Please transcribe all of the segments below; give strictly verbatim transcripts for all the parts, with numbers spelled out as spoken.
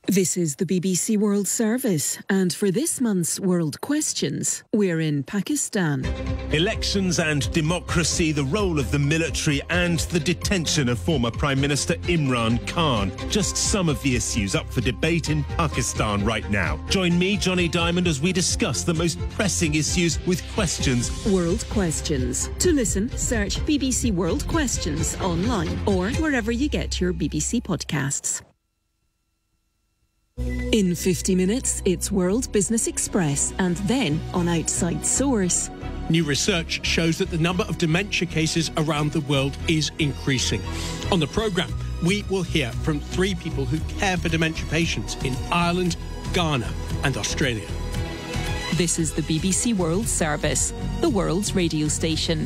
This is the B B C World Service, and for this month's World Questions, we're in Pakistan. Elections and democracy, the role of the military and the detention of former Prime Minister Imran Khan. Just some of the issues up for debate in Pakistan right now. Join me, Johnny Diamond, as we discuss the most pressing issues with questions. World Questions. To listen, search B B C World Questions online or wherever you get your B B C podcasts. In fifty minutes, it's World Business Express, and then on Outside Source. New research shows that the number of dementia cases around the world is increasing. On the programme, we will hear from three people who care for dementia patients in Ireland, Ghana and Australia. This is the B B C World Service, the world's radio station.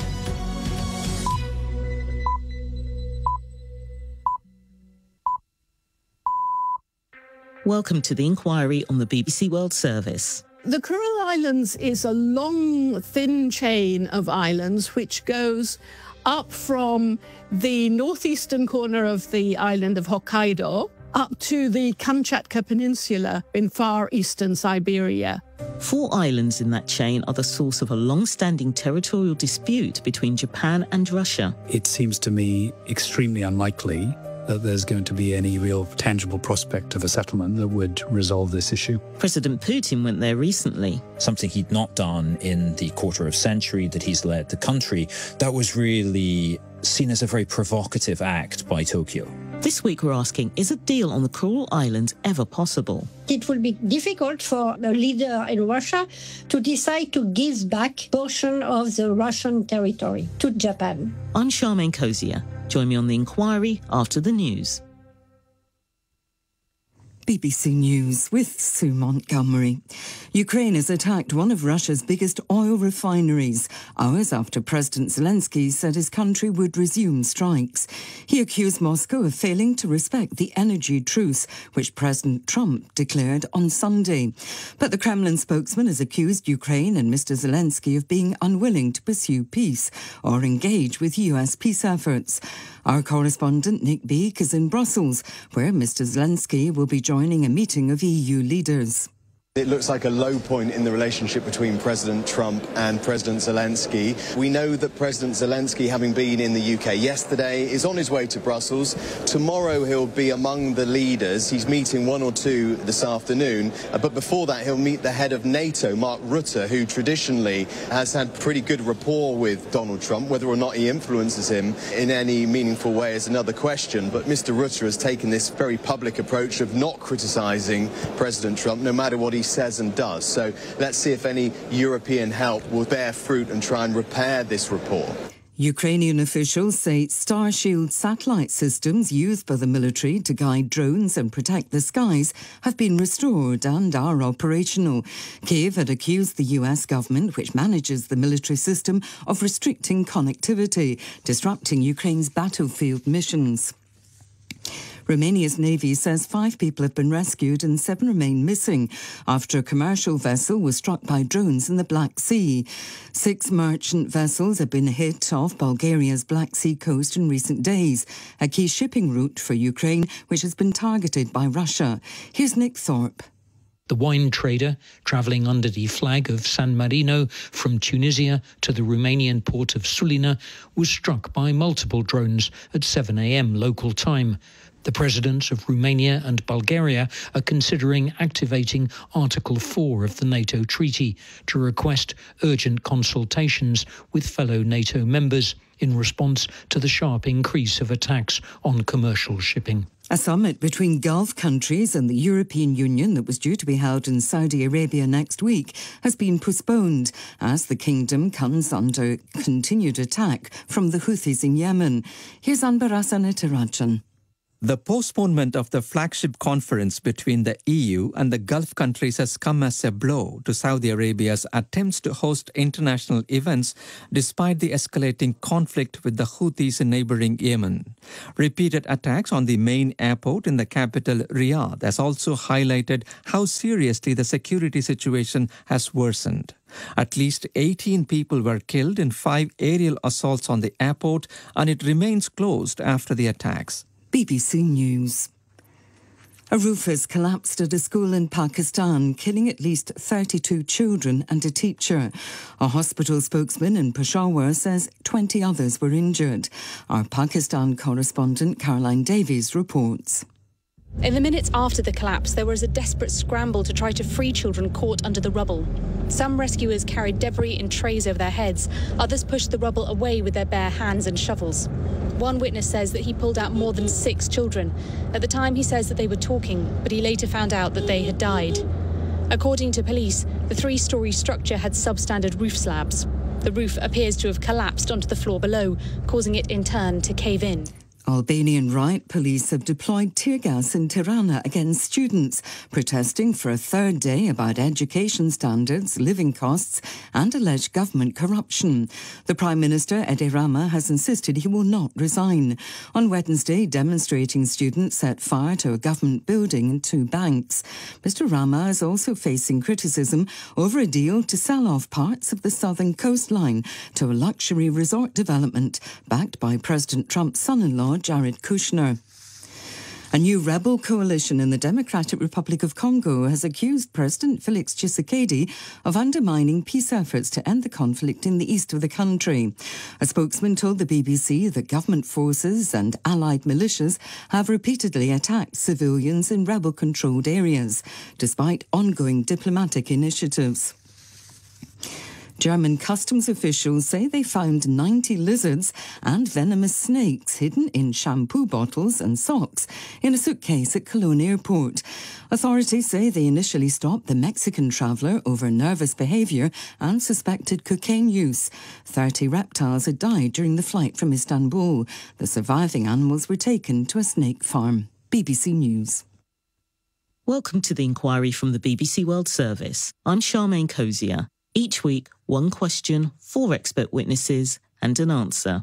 Welcome to the inquiry on the B B C World Service. The Kuril Islands is a long, thin chain of islands which goes up from the northeastern corner of the island of Hokkaido up to the Kamchatka Peninsula in far eastern Siberia. Four islands in that chain are the source of a long-standing territorial dispute between Japan and Russia. It seems to me extremely unlikely that there's going to be any real tangible prospect of a settlement that would resolve this issue. President Putin went there recently. Something he'd not done in the quarter of century that he's led the country. That was really seen as a very provocative act by Tokyo. This week we're asking, is a deal on the Kuril Islands ever possible? It will be difficult for a leader in Russia to decide to give back portion of the Russian territory to Japan. I'm Charmaine Cozier. Join me on the inquiry after the news. B B C News with Sue Montgomery. Ukraine has attacked one of Russia's biggest oil refineries, hours after President Zelensky said his country would resume strikes. He accused Moscow of failing to respect the energy truce, which President Trump declared on Sunday. But the Kremlin spokesman has accused Ukraine and Mister Zelensky of being unwilling to pursue peace or engage with U S peace efforts. Our correspondent Nick Beek is in Brussels, where Mister Zelensky will be joining a meeting of E U leaders. It looks like a low point in the relationship between President Trump and President Zelensky. We know that President Zelensky, having been in the U K yesterday, is on his way to Brussels. Tomorrow he'll be among the leaders. He's meeting one or two this afternoon. Uh, but before that, he'll meet the head of NATO, Mark Rutte, who traditionally has had pretty good rapport with Donald Trump. Whether or not he influences him in any meaningful way is another question. But Mister Rutte has taken this very public approach of not criticising President Trump, no matter what he says and does. So let's see if any European help will bear fruit and try and repair this rapport. Ukrainian officials say Starshield satellite systems used by the military to guide drones and protect the skies have been restored and are operational. Kyiv had accused the U S government, which manages the military system, of restricting connectivity, disrupting Ukraine's battlefield missions. Romania's Navy says five people have been rescued and seven remain missing after a commercial vessel was struck by drones in the Black Sea. Six merchant vessels have been hit off Bulgaria's Black Sea coast in recent days, a key shipping route for Ukraine, which has been targeted by Russia. Here's Nick Thorpe. The wine trader, travelling under the flag of San Marino from Tunisia to the Romanian port of Sulina, was struck by multiple drones at seven a m local time. The presidents of Romania and Bulgaria are considering activating Article four of the NATO treaty to request urgent consultations with fellow NATO members in response to the sharp increase of attacks on commercial shipping. A summit between Gulf countries and the European Union that was due to be held in Saudi Arabia next week has been postponed as the kingdom comes under continued attack from the Houthis in Yemen. Here's Anbar Hasanetirajan. The postponement of the flagship conference between the E U and the Gulf countries has come as a blow to Saudi Arabia's attempts to host international events despite the escalating conflict with the Houthis in neighboring Yemen. Repeated attacks on the main airport in the capital, Riyadh, has also highlighted how seriously the security situation has worsened. At least eighteen people were killed in five aerial assaults on the airport, and it remains closed after the attacks. B B C News. A roof has collapsed at a school in Pakistan, killing at least thirty-two children and a teacher. A hospital spokesman in Peshawar says twenty others were injured. Our Pakistan correspondent Caroline Davies reports. In the minutes after the collapse, there was a desperate scramble to try to free children caught under the rubble. Some rescuers carried debris in trays over their heads. Others pushed the rubble away with their bare hands and shovels. One witness says that he pulled out more than six children. At the time, he says that they were talking, but he later found out that they had died. According to police, the three-storey structure had substandard roof slabs. The roof appears to have collapsed onto the floor below, causing it in turn to cave in. Albanian right police have deployed tear gas in Tirana against students, protesting for a third day about education standards, living costs and alleged government corruption. The Prime Minister, Edi Rama, has insisted he will not resign. On Wednesday, demonstrating students set fire to a government building and two banks. Mister Rama is also facing criticism over a deal to sell off parts of the southern coastline to a luxury resort development backed by President Trump's son-in-law, Jared Kushner. A new rebel coalition in the Democratic Republic of Congo has accused President Felix Tshisekedi of undermining peace efforts to end the conflict in the east of the country. A spokesman told the B B C that government forces and allied militias have repeatedly attacked civilians in rebel-controlled areas, despite ongoing diplomatic initiatives. German customs officials say they found ninety lizards and venomous snakes hidden in shampoo bottles and socks in a suitcase at Cologne Airport. Authorities say they initially stopped the Mexican traveller over nervous behaviour and suspected cocaine use. Thirty reptiles had died during the flight from Istanbul. The surviving animals were taken to a snake farm. B B C News. Welcome to the inquiry from the B B C World Service. I'm Charmaine Cozier. Each week, one question, four expert witnesses, and an answer.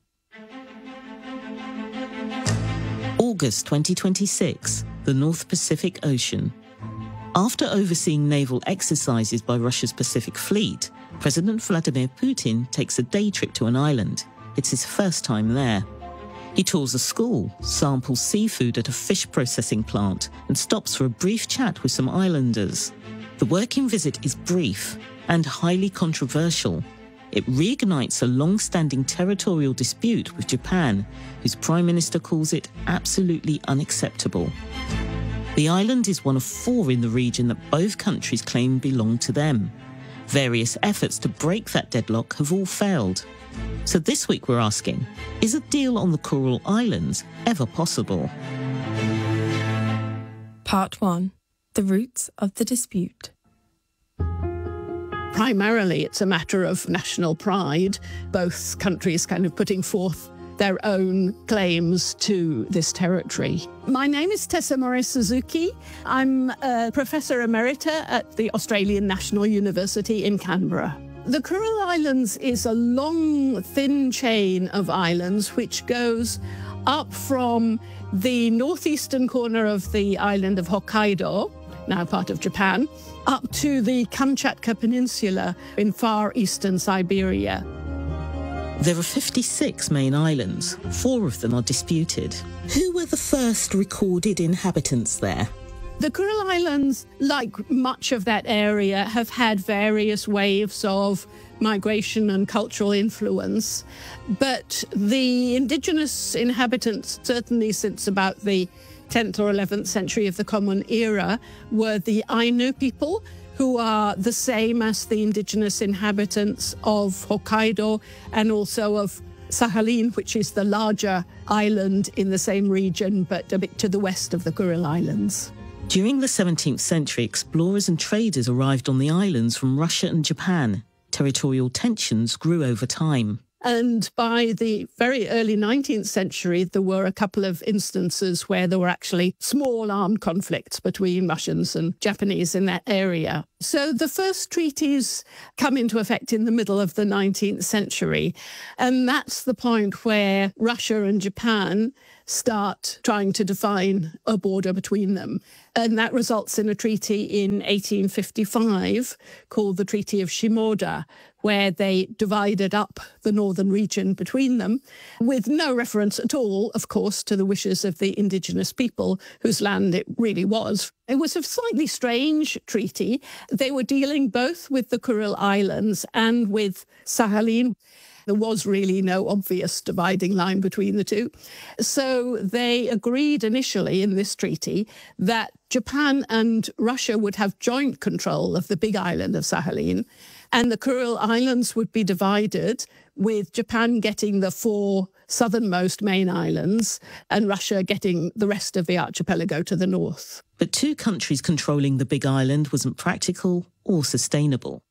August twenty twenty-six, the North Pacific Ocean. After overseeing naval exercises by Russia's Pacific Fleet, President Vladimir Putin takes a day trip to an island. It's his first time there. He tours a school, samples seafood at a fish processing plant, and stops for a brief chat with some islanders. The working visit is brief and highly controversial. It reignites a long-standing territorial dispute with Japan, whose Prime Minister calls it absolutely unacceptable. The island is one of four in the region that both countries claim belong to them. Various efforts to break that deadlock have all failed. So this week we're asking, is a deal on the Coral Islands ever possible? Part one. The roots of the dispute. Primarily, it's a matter of national pride, both countries kind of putting forth their own claims to this territory. My name is Tessa Morris-Suzuki. I'm a Professor Emerita at the Australian National University in Canberra. The Coral Islands is a long, thin chain of islands which goes up from the northeastern corner of the island of Hokkaido, now part of Japan, up to the Kamchatka Peninsula in far eastern Siberia. There are fifty-six main islands. Four of them are disputed. Who were the first recorded inhabitants there? The Coral Islands, like much of that area, have had various waves of migration and cultural influence. But the indigenous inhabitants, certainly since about the tenth or eleventh century of the Common Era, were the Ainu people, who are the same as the indigenous inhabitants of Hokkaido and also of Sakhalin, which is the larger island in the same region, but a bit to the west of the Coral Islands. During the seventeenth century, explorers and traders arrived on the islands from Russia and Japan. Territorial tensions grew over time. And by the very early nineteenth century, there were a couple of instances where there were actually small armed conflicts between Russians and Japanese in that area. So the first treaties come into effect in the middle of the nineteenth century. And that's the point where Russia and Japan start trying to define a border between them. And that results in a treaty in eighteen fifty-five called the Treaty of Shimoda, where they divided up the northern region between them, with no reference at all, of course, to the wishes of the indigenous people whose land it really was. It was a slightly strange treaty. They were dealing both with the Kuril Islands and with Sakhalin. There was really no obvious dividing line between the two. So they agreed initially in this treaty that Japan and Russia would have joint control of the big island of Sakhalin, and the Kuril Islands would be divided, with Japan getting the four southernmost main islands and Russia getting the rest of the archipelago to the north. But two countries controlling the big island wasn't practical or sustainable.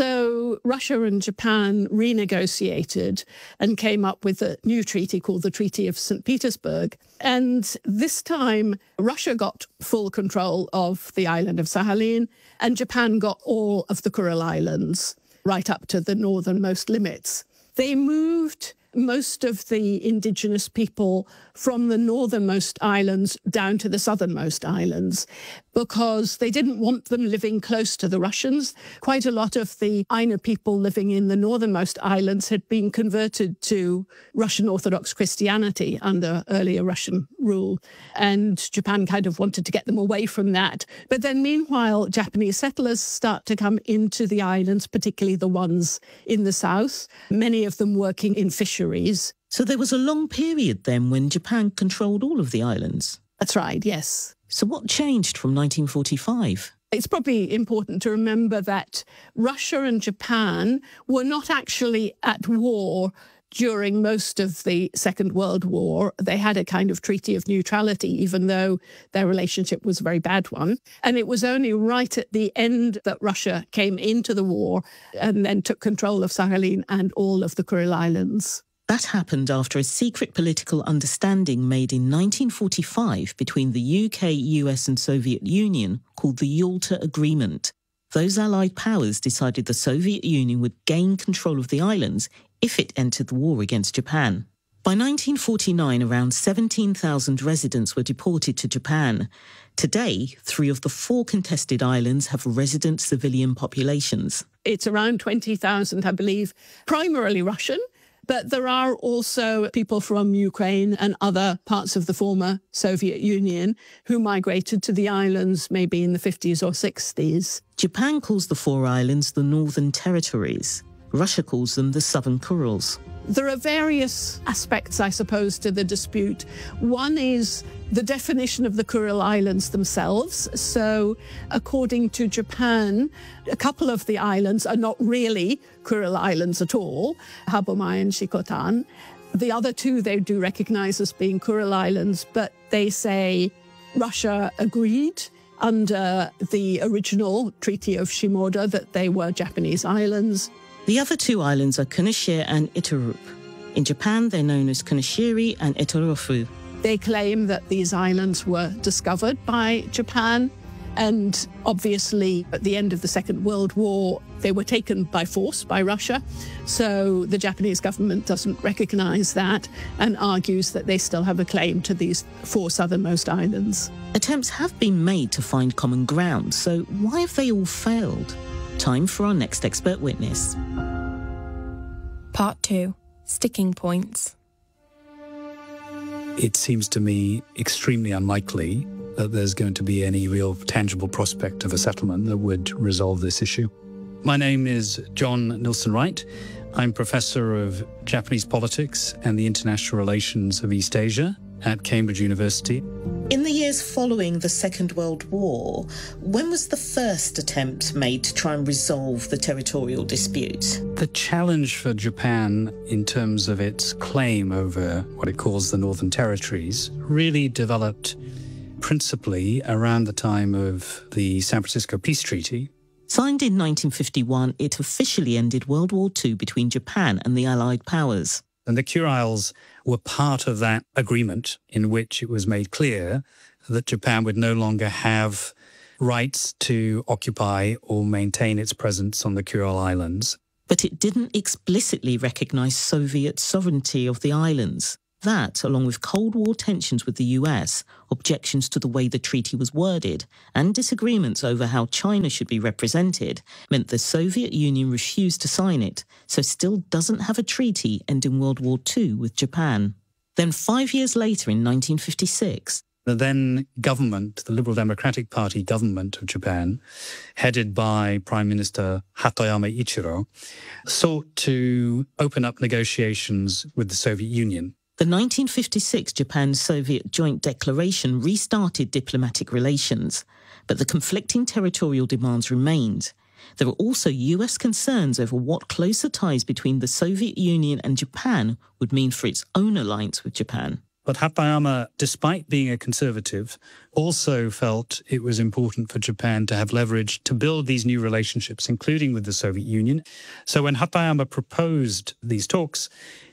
So Russia and Japan renegotiated and came up with a new treaty called the Treaty of Saint Petersburg. And this time, Russia got full control of the island of Sakhalin, and Japan got all of the Kuril Islands, right up to the northernmost limits. They moved most of the indigenous people from the northernmost islands down to the southernmost islands because they didn't want them living close to the Russians. Quite a lot of the Ainu people living in the northernmost islands had been converted to Russian Orthodox Christianity under earlier Russian rule, and Japan kind of wanted to get them away from that. But then meanwhile, Japanese settlers start to come into the islands, particularly the ones in the south, many of them working in fisheries. So there was a long period then when Japan controlled all of the islands? That's right, yes. So what changed from nineteen forty-five? It's probably important to remember that Russia and Japan were not actually at war during most of the Second World War. They had a kind of treaty of neutrality, even though their relationship was a very bad one. And it was only right at the end that Russia came into the war and then took control of Sakhalin and all of the Kuril Islands. That happened after a secret political understanding made in nineteen forty-five between the U K, U S and Soviet Union called the Yalta Agreement. Those Allied powers decided the Soviet Union would gain control of the islands if it entered the war against Japan. By nineteen forty-nine, around seventeen thousand residents were deported to Japan. Today, three of the four contested islands have resident civilian populations. It's around twenty thousand, I believe, primarily Russian. But there are also people from Ukraine and other parts of the former Soviet Union who migrated to the islands maybe in the fifties or sixties. Japan calls the four islands the Northern Territories. Russia calls them the Southern Kurils. There are various aspects, I suppose, to the dispute. One is the definition of the Kuril Islands themselves. So, according to Japan, a couple of the islands are not really Kuril Islands at all, Habomai and Shikotan. The other two they do recognize as being Kuril Islands, but they say Russia agreed under the original Treaty of Shimoda that they were Japanese islands. The other two islands are Kunashir and Itarup. In Japan, they're known as Kunashiri and Itarofu. They claim that these islands were discovered by Japan, and obviously at the end of the Second World War, they were taken by force by Russia. So the Japanese government doesn't recognize that and argues that they still have a claim to these four southernmost islands. Attempts have been made to find common ground, so why have they all failed? Time for our next expert witness. Part two. Sticking points. It seems to me extremely unlikely that there's going to be any real tangible prospect of a settlement that would resolve this issue. My name is John Nilsson Wright. I'm Professor of Japanese Politics and the International Relations of East Asia at Cambridge University. In the years following the Second World War, when was the first attempt made to try and resolve the territorial dispute? The challenge for Japan in terms of its claim over what it calls the Northern Territories really developed principally around the time of the San Francisco Peace Treaty. Signed in nineteen fifty-one, it officially ended World War Two between Japan and the Allied powers. And the Kuriles were part of that agreement in which it was made clear that Japan would no longer have rights to occupy or maintain its presence on the Kuril Islands. But it didn't explicitly recognize Soviet sovereignty of the islands. That, along with Cold War tensions with the U S, objections to the way the treaty was worded, and disagreements over how China should be represented, meant the Soviet Union refused to sign it, so still doesn't have a treaty ending World War Two with Japan. Then five years later, in nineteen fifty-six, the then government, the Liberal Democratic Party government of Japan, headed by Prime Minister Hatoyama Ichiro, sought to open up negotiations with the Soviet Union. The nineteen fifty-six Japan-Soviet Joint Declaration restarted diplomatic relations, but the conflicting territorial demands remained. There were also U S concerns over what closer ties between the Soviet Union and Japan would mean for its own alliance with Japan. But Hatoyama, despite being a conservative, also felt it was important for Japan to have leverage to build these new relationships, including with the Soviet Union. So when Hatoyama proposed these talks,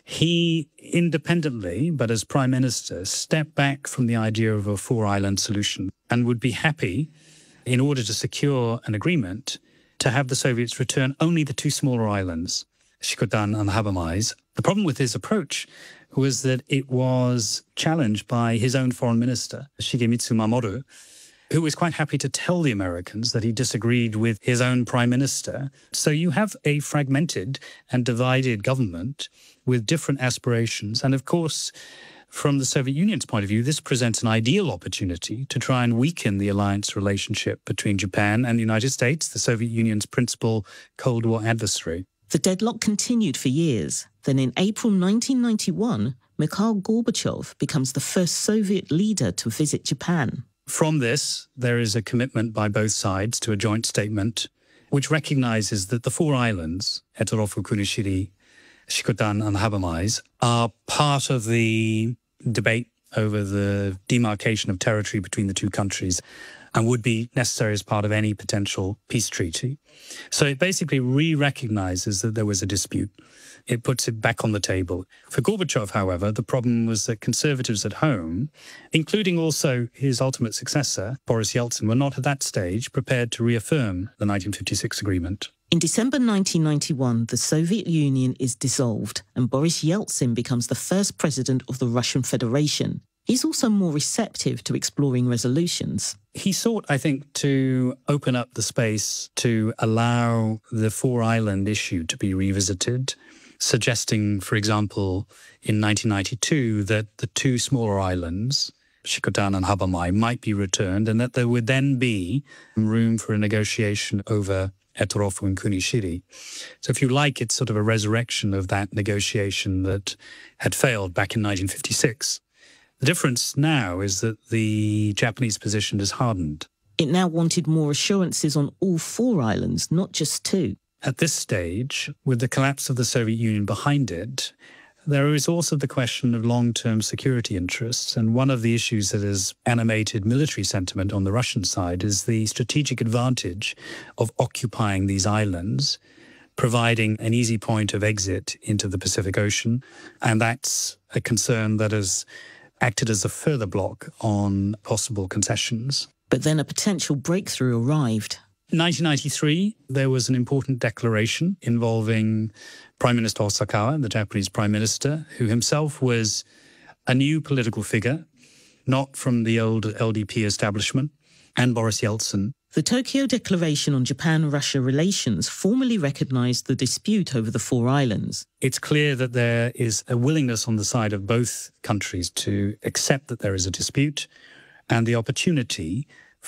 he independently, but as prime minister, stepped back from the idea of a four-island solution and would be happy, in order to secure an agreement, to have the Soviets return only the two smaller islands, Shikotan and Habamais. The problem with his approach was that it was challenged by his own foreign minister, Shigemitsu Mamoru, who was quite happy to tell the Americans that he disagreed with his own prime minister. So you have a fragmented and divided government with different aspirations. And of course, from the Soviet Union's point of view, this presents an ideal opportunity to try and weaken the alliance relationship between Japan and the United States, the Soviet Union's principal Cold War adversary. The deadlock continued for years. Then in April nineteen ninety-one, Mikhail Gorbachev becomes the first Soviet leader to visit Japan. From this, there is a commitment by both sides to a joint statement which recognizes that the four islands, Etorofu, Kunishiri, Shikotan and Habamais, are part of the debate over the demarcation of territory between the two countries and would be necessary as part of any potential peace treaty. So it basically re-recognizes that there was a dispute. It puts it back on the table. For Gorbachev, however, the problem was that conservatives at home, including also his ultimate successor, Boris Yeltsin, were not at that stage prepared to reaffirm the nineteen fifty-six agreement. In December nineteen ninety-one, the Soviet Union is dissolved and Boris Yeltsin becomes the first president of the Russian Federation. He's also more receptive to exploring resolutions. He sought, I think, to open up the space to allow the four-island issue to be revisited, suggesting, for example, in nineteen ninety-two, that the two smaller islands, Shikotan and Habamai, might be returned and that there would then be room for a negotiation over Etorofu and Kunishiri. So if you like, it's sort of a resurrection of that negotiation that had failed back in nineteen fifty-six. The difference now is that the Japanese position has hardened. It now wanted more assurances on all four islands, not just two. At this stage, with the collapse of the Soviet Union behind it, there is also the question of long-term security interests. And one of the issues that has animated military sentiment on the Russian side is the strategic advantage of occupying these islands, providing an easy point of exit into the Pacific Ocean. And that's a concern that has acted as a further block on possible concessions. But then a potential breakthrough arrived. In nineteen ninety-three, there was an important declaration involving Prime Minister Hosokawa, the Japanese Prime Minister, who himself was a new political figure, not from the old L D P establishment, and Boris Yeltsin. The Tokyo Declaration on Japan-Russia relations formally recognized the dispute over the four islands. It's clear that there is a willingness on the side of both countries to accept that there is a dispute and the opportunity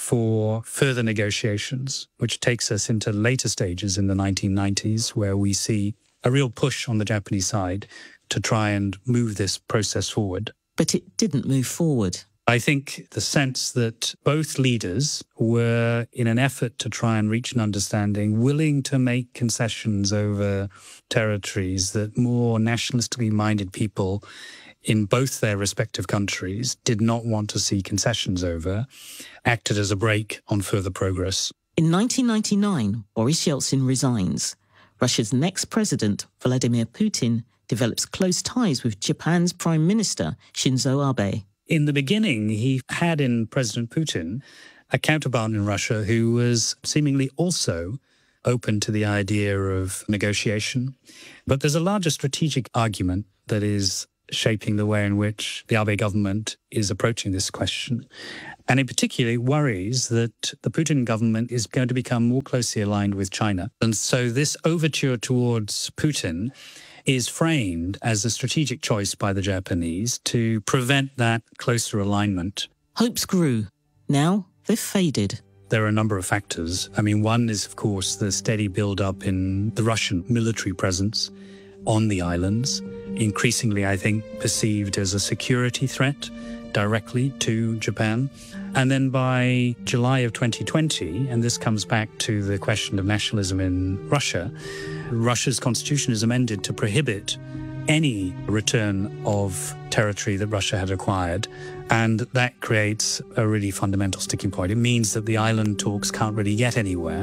for further negotiations, which takes us into later stages in the nineteen nineties, where we see a real push on the Japanese side to try and move this process forward. But it didn't move forward. I think the sense that both leaders were, in an effort to try and reach an understanding, willing to make concessions over territories that more nationalistically minded people in both their respective countries did not want to see concessions over, acted as a brake on further progress. In nineteen ninety-nine, Boris Yeltsin resigns. Russia's next president, Vladimir Putin, develops close ties with Japan's Prime Minister, Shinzo Abe. In the beginning, he had in President Putin a counterpart in Russia who was seemingly also open to the idea of negotiation. But there's a larger strategic argument that is shaping the way in which the Abe government is approaching this question. And in particular, it worries that the Putin government is going to become more closely aligned with China. And so this overture towards Putin is framed as a strategic choice by the Japanese to prevent that closer alignment. Hopes grew. Now they've faded. There are a number of factors. I mean, one is, of course, the steady build-up in the Russian military presence on the islands, increasingly, I think, perceived as a security threat directly to Japan. And then by July of twenty twenty, and this comes back to the question of nationalism in Russia, Russia's constitution is amended to prohibit any return of territory that Russia had acquired. And that creates a really fundamental sticking point. It means that the island talks can't really get anywhere.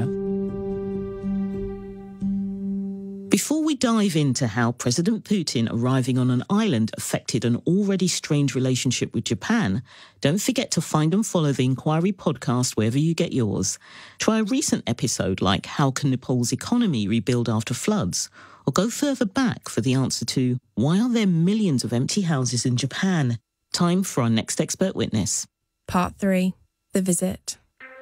Before we dive into how President Putin arriving on an island affected an already strained relationship with Japan, don't forget to find and follow the Inquiry podcast wherever you get yours. Try a recent episode like How Can Nepal's Economy Rebuild After Floods? Or go further back for the answer to why are there millions of empty houses in Japan? Time for our next expert witness. Part three, The Visit.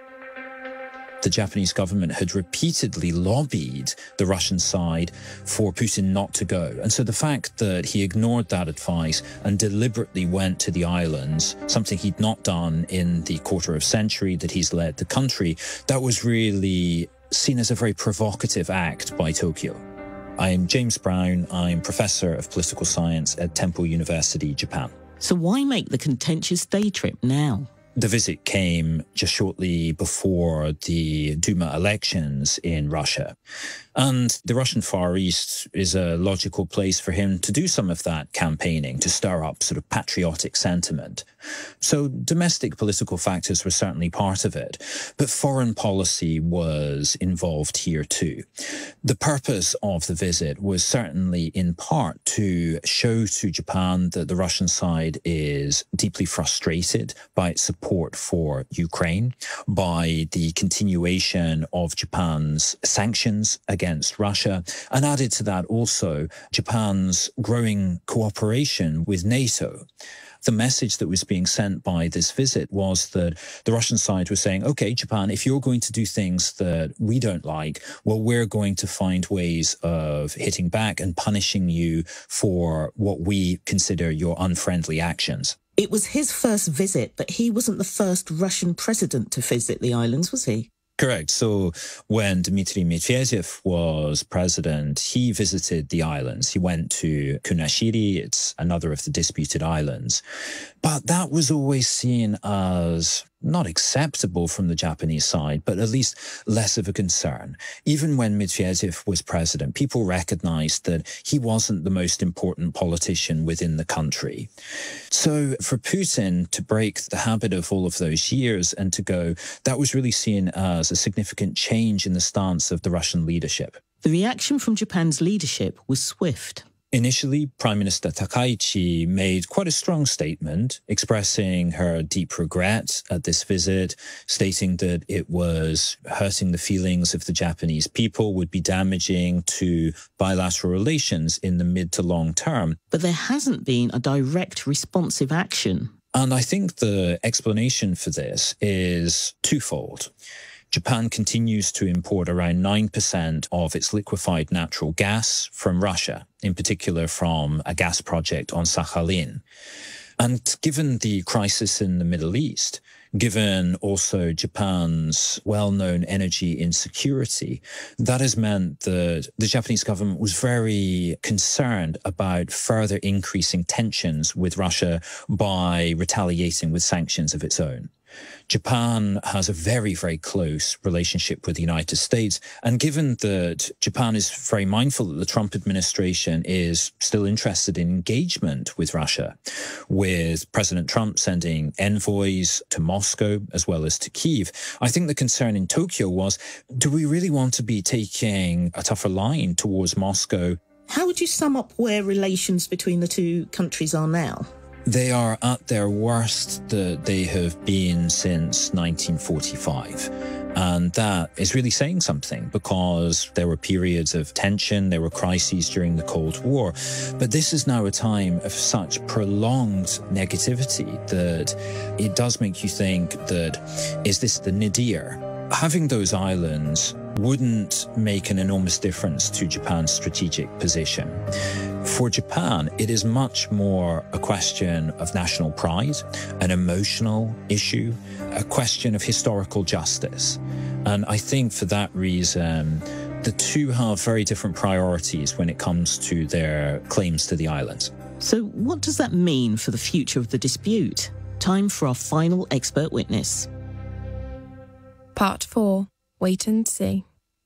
The Japanese government had repeatedly lobbied the Russian side for Putin not to go. And so the fact that he ignored that advice and deliberately went to the islands, something he'd not done in the quarter of century that he's led the country, that was really seen as a very provocative act by Tokyo. I'm James Brown. I'm Professor of Political Science at Temple University, Japan. So why make the contentious day trip now? The visit came just shortly before the Duma elections in Russia. And the Russian Far East is a logical place for him to do some of that campaigning, to stir up sort of patriotic sentiment. So domestic political factors were certainly part of it, but foreign policy was involved here too. The purpose of the visit was certainly in part to show to Japan that the Russian side is deeply frustrated by its support for Ukraine, by the continuation of Japan's sanctions against against Russia, and added to that also Japan's growing cooperation with NATO. The message that was being sent by this visit was that the Russian side was saying, okay, Japan, if you're going to do things that we don't like, well, we're going to find ways of hitting back and punishing you for what we consider your unfriendly actions. It was his first visit, but he wasn't the first Russian president to visit the islands, was he? Correct. So when Dmitry Medvedev was president, he visited the islands. He went to Kunashiri. It's another of the disputed islands. But that was always seen as not acceptable from the Japanese side, but at least less of a concern. Even when Medvedev was president, people recognized that he wasn't the most important politician within the country. So for Putin to break the habit of all of those years and to go, that was really seen as a significant change in the stance of the Russian leadership. The reaction from Japan's leadership was swift. Initially, Prime Minister Takaichi made quite a strong statement expressing her deep regret at this visit, stating that it was hurting the feelings of the Japanese people, would be damaging to bilateral relations in the mid to long term. But there hasn't been a direct responsive action. And I think the explanation for this is twofold. Japan continues to import around nine percent of its liquefied natural gas from Russia, in particular from a gas project on Sakhalin. And given the crisis in the Middle East, given also Japan's well-known energy insecurity, that has meant that the Japanese government was very concerned about further increasing tensions with Russia by retaliating with sanctions of its own. Japan has a very, very close relationship with the United States. And given that Japan is very mindful that the Trump administration is still interested in engagement with Russia, with President Trump sending envoys to Moscow as well as to Kyiv, I think the concern in Tokyo was, do we really want to be taking a tougher line towards Moscow? How would you sum up where relations between the two countries are now? They are at their worst that they have been since nineteen forty-five. And that is really saying something, because there were periods of tension, there were crises during the Cold War. But this is now a time of such prolonged negativity that it does make you think that, is this the nadir? Having those islands wouldn't make an enormous difference to Japan's strategic position. For Japan, it is much more a question of national pride, an emotional issue, a question of historical justice. And I think for that reason, the two have very different priorities when it comes to their claims to the islands. So what does that mean for the future of the dispute? Time for our final expert witness. Part four. Wait and see.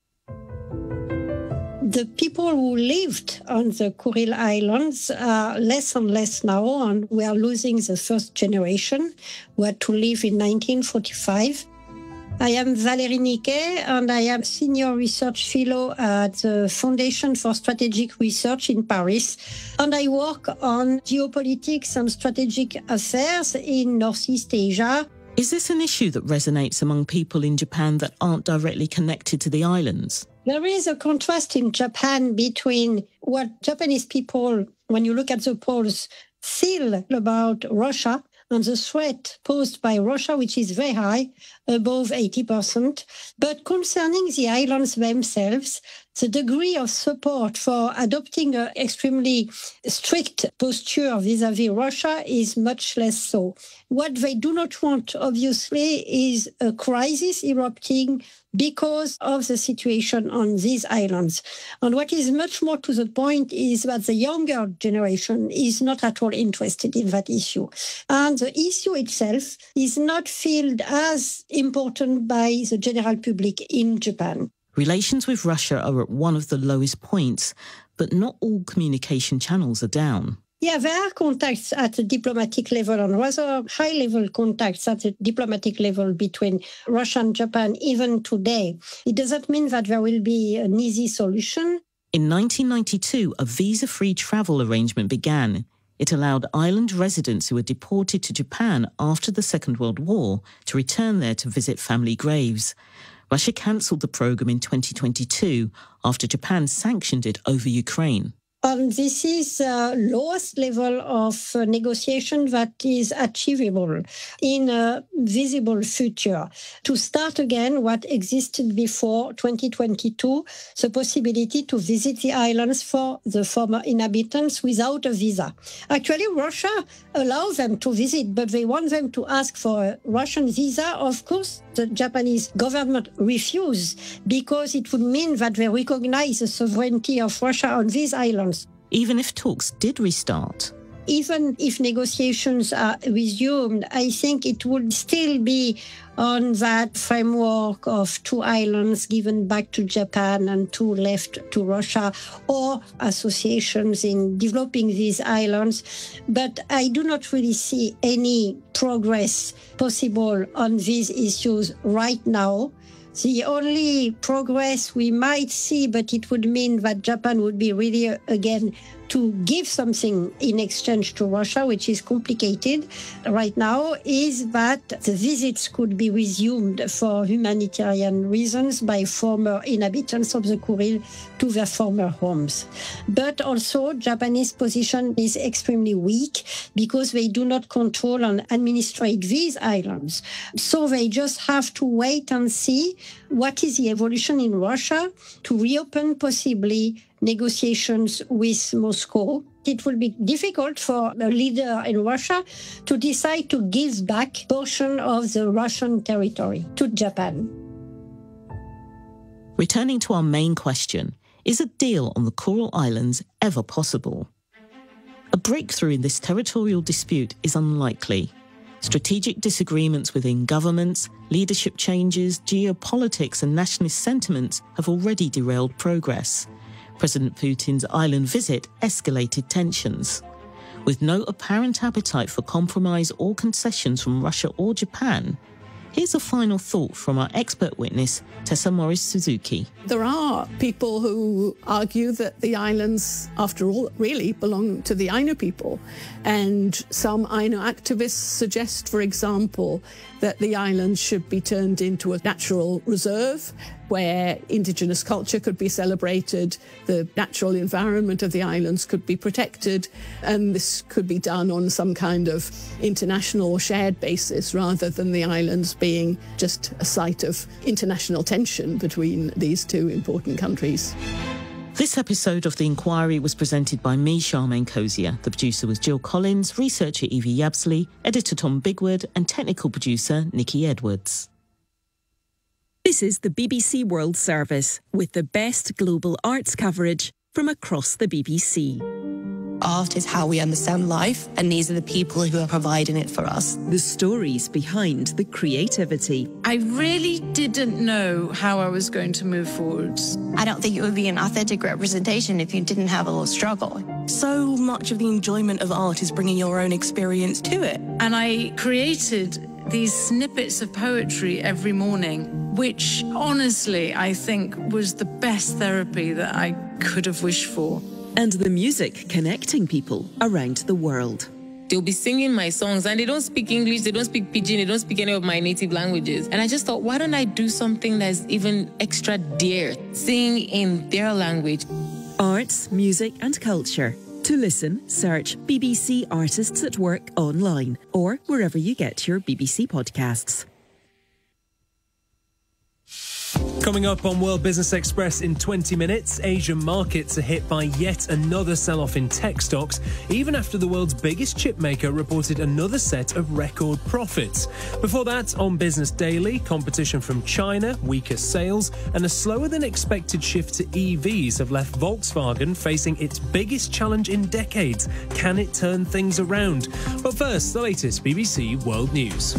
The people who lived on the Kuril Islands are less and less now, and we are losing the first generation who had to live in nineteen forty-five. I am Valérie Niquet, and I am Senior Research Fellow at the Foundation for Strategic Research in Paris, and I work on geopolitics and strategic affairs in Northeast Asia. Is this an issue that resonates among people in Japan that aren't directly connected to the islands? There is a contrast in Japan between what Japanese people, when you look at the polls, feel about Russia and the threat posed by Russia, which is very high, above eighty percent. But concerning the islands themselves, the degree of support for adopting an extremely strict posture vis-à-vis Russia is much less so. What they do not want, obviously, is a crisis erupting because of the situation on these islands. And what is much more to the point is that the younger generation is not at all interested in that issue. And the issue itself is not felt as important by the general public in Japan. Relations with Russia are at one of the lowest points, but not all communication channels are down. Yeah, there are contacts at the diplomatic level, and rather high-level contacts at the diplomatic level between Russia and Japan, even today. It doesn't mean that there will be an easy solution. In nineteen ninety-two, a visa-free travel arrangement began. It allowed island residents who were deported to Japan after the Second World War to return there to visit family graves. Russia cancelled the program in twenty twenty-two after Japan sanctioned it over Ukraine. And this is the lowest level of uh, negotiation that is achievable in a visible future. To start again what existed before twenty twenty-two, the possibility to visit the islands for the former inhabitants without a visa. Actually, Russia allows them to visit, but they want them to ask for a Russian visa. Of course, the Japanese government refused, because it would mean that they recognize the sovereignty of Russia on these islands. Even if talks did restart? Even if negotiations are resumed, I think it would still be on that framework of two islands given back to Japan and two left to Russia, or associations in developing these islands. But I do not really see any progress possible on these issues right now. The only progress we might see, but it would mean that Japan would be really, again, to give something in exchange to Russia, which is complicated right now, is that the visits could be resumed for humanitarian reasons by former inhabitants of the Kuril to their former homes. But also, Japanese position is extremely weak because they do not control and administrate these islands. So they just have to wait and see what is the evolution in Russia to reopen possibly negotiations with Moscow. It will be difficult for a leader in Russia to decide to give back a portion of the Russian territory to Japan. Returning to our main question, is a deal on the Kuril Islands ever possible? A breakthrough in this territorial dispute is unlikely. Strategic disagreements within governments, leadership changes, geopolitics and nationalist sentiments have already derailed progress. President Putin's island visit escalated tensions. With no apparent appetite for compromise or concessions from Russia or Japan, Here's a final thought from our expert witness, Tessa Morris-Suzuki. There are people who argue that the islands, after all, really belong to the Ainu people. And some Ainu activists suggest, for example, that the islands should be turned into a natural reserve where indigenous culture could be celebrated, the natural environment of the islands could be protected, and this could be done on some kind of international or shared basis rather than the islands being just a site of international tension between these two important countries. This episode of The Inquiry was presented by me, Charmaine Cozier. The producer was Jill Collins, researcher Evie Yabsley, editor Tom Bigwood, and technical producer Nikki Edwards. This is the B B C World Service with the best global arts coverage from across the B B C. Art is how we understand life, and these are the people who are providing it for us. The stories behind the creativity. I really didn't know how I was going to move forwards. I don't think it would be an authentic representation if you didn't have a little struggle. So much of the enjoyment of art is bringing your own experience to it. And I created these snippets of poetry every morning, which honestly I think was the best therapy that I could have wished for. And the music connecting people around the world. They'll be singing my songs and they don't speak English, they don't speak Pidgin, they don't speak any of my native languages. And I just thought, why don't I do something that's even extra dear? Sing in their language. Arts, music and culture. To listen, search B B C Artists at Work online or wherever you get your B B C podcasts. Coming up on World Business Express in twenty minutes, Asian markets are hit by yet another sell-off in tech stocks, even after the world's biggest chip maker reported another set of record profits. Before that, on Business Daily, competition from China, weaker sales, and a slower-than-expected shift to E Vs have left Volkswagen facing its biggest challenge in decades. Can it turn things around? But first, the latest B B C World News.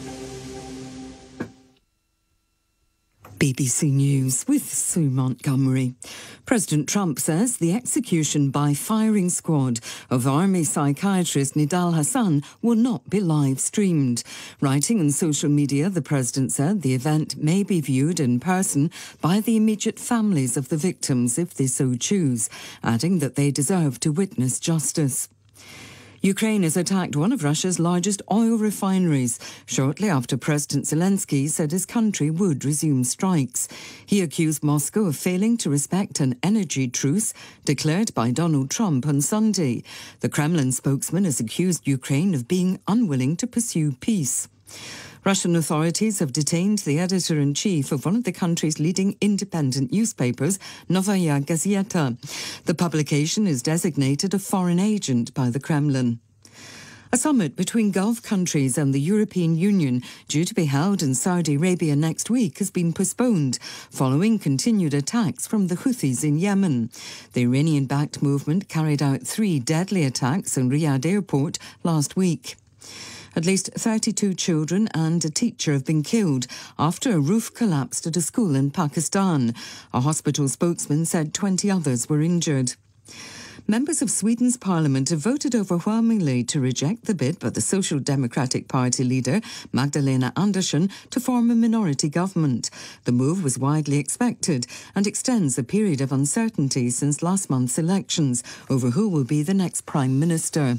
B B C News with Sue Montgomery. President Trump says the execution by firing squad of army psychiatrist Nidal Hasan will not be live-streamed. Writing on social media, the president said the event may be viewed in person by the immediate families of the victims if they so choose, adding that they deserve to witness justice. Ukraine has attacked one of Russia's largest oil refineries shortly after President Zelensky said his country would resume strikes. He accused Moscow of failing to respect an energy truce declared by Donald Trump on Sunday. The Kremlin spokesman has accused Ukraine of being unwilling to pursue peace. Russian authorities have detained the editor-in-chief of one of the country's leading independent newspapers, Novaya Gazeta. The publication is designated a foreign agent by the Kremlin. A summit between Gulf countries and the European Union, due to be held in Saudi Arabia next week, has been postponed following continued attacks from the Houthis in Yemen. The Iranian-backed movement carried out three deadly attacks on Riyadh airport last week. At least thirty-two children and a teacher have been killed after a roof collapsed at a school in Pakistan. A hospital spokesman said twenty others were injured. Members of Sweden's parliament have voted overwhelmingly to reject the bid by the Social Democratic Party leader, Magdalena Andersson, to form a minority government. The move was widely expected and extends a period of uncertainty since last month's elections over who will be the next prime minister.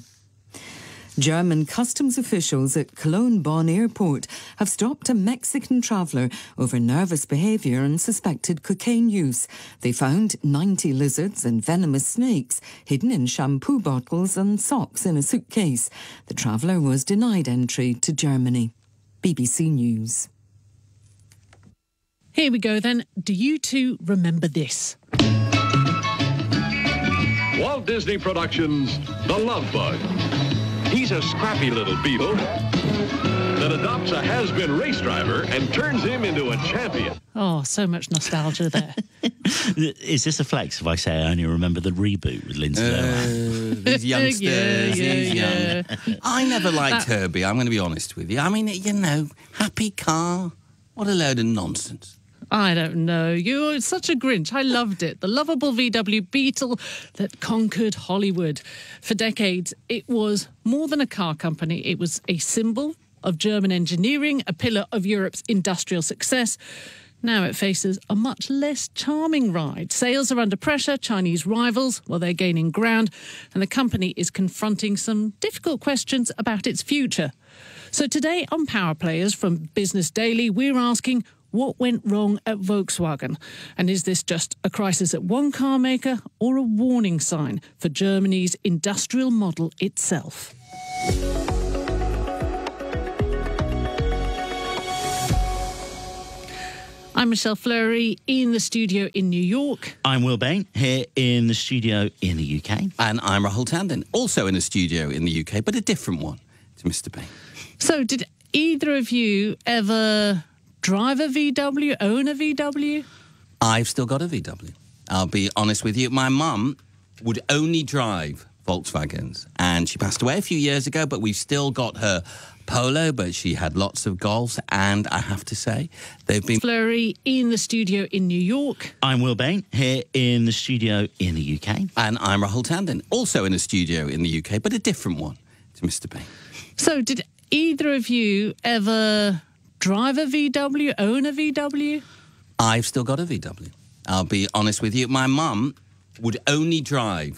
German customs officials at Cologne-Bonn Airport have stopped a Mexican traveller over nervous behaviour and suspected cocaine use. They found ninety lizards and venomous snakes hidden in shampoo bottles and socks in a suitcase. The traveller was denied entry to Germany. B B C News. Here we go then. Do you two remember this? Walt Disney Productions' The Love Bug. He's a scrappy little beetle that adopts a has-been race driver and turns him into a champion. Oh, so much nostalgia there. Is this a flex if I say I only remember the reboot with Lindsay Lohan? Uh, these youngsters, yeah, yeah, these yeah. young... I never liked That- Herbie, I'm going to be honest with you. I mean, you know, happy car, what a load of nonsense. I don't know. You're such a Grinch. I loved it. The lovable V W Beetle that conquered Hollywood. For decades, it was more than a car company. It was a symbol of German engineering, a pillar of Europe's industrial success. Now it faces a much less charming ride. Sales are under pressure, Chinese rivals, well, they're gaining ground, and the company is confronting some difficult questions about its future. So today on Power Players from Business Daily, we're asking, what went wrong at Volkswagen? And is this just a crisis at one car maker or a warning sign for Germany's industrial model itself? I'm Michelle Fleury in the studio in New York. I'm Will Bain, here in the studio in the U K. And I'm Rahul Tandon, also in a studio in the U K, but a different one to Mister Bain. So did either of you ever drive a V W, own a V W? I've still got a V W. I'll be honest with you. My mum would only drive Volkswagens, and she passed away a few years ago, but we've still got her Polo, but she had lots of Golfs, and I have to say, they've been... Fleury in the studio in New York. I'm Will Bain, here in the studio in the U K. And I'm Rahul Tandon, also in a studio in the U K, but a different one to Mister Bain. So did either of you ever drive a V W, own a V W? I've still got a V W. I'll be honest with you. My mum would only drive